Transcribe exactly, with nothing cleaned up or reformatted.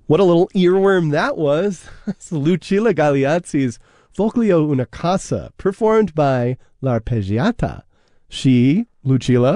What a little earworm that was. It's Lucilla Gagliazzi's Foglio una Casa, performed by L'Arpeggiata. She, Lucilla,